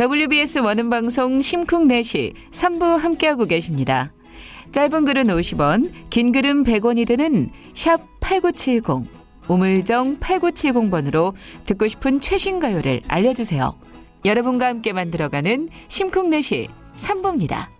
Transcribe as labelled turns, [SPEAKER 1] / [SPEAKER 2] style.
[SPEAKER 1] WBS 원음방송 심쿵내시 3부 함께하고 계십니다. 짧은 글은 50원, 긴 글은 100원이 되는 샵 8970, 우물정 8970번으로 듣고 싶은 최신 가요를 알려주세요. 여러분과 함께 만들어가는 심쿵내시 3부입니다.